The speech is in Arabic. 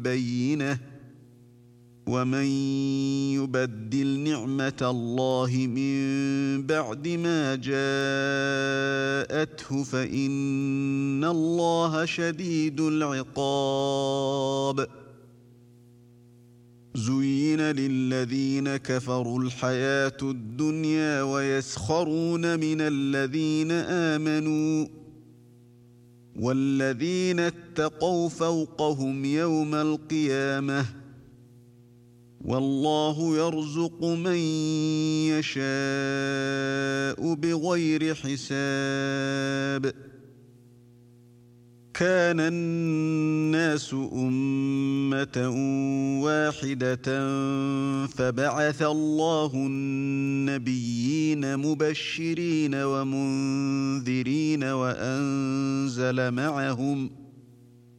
بينة ومن يبدل نعمة الله من بعد ما جاءته فإن الله شديد العقاب زين للذين كفروا الحياة الدنيا ويسخرون من الذين آمنوا والذين اتقوا فوقهم يوم القيامة والله يرزق من يشاء بغير حساب كان الناس أمة واحدة فبعث الله النبيين مبشرين ومنذرين وأنزل معهم